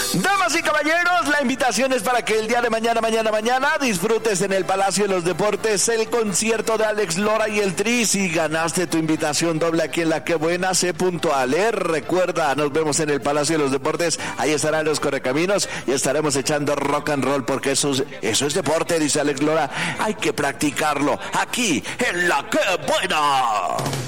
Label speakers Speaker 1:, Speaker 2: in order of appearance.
Speaker 1: Damas y caballeros, la invitación es para que el día de mañana disfrutes en el Palacio de los Deportes el concierto de Alex Lora y el Tri. Si ganaste tu invitación doble aquí en La Qué Buena, sé puntual, recuerda, nos vemos en el Palacio de los Deportes. Ahí estarán los correcaminos y estaremos echando rock and roll porque eso es deporte, dice Alex Lora. Hay que practicarlo aquí en La Qué Buena.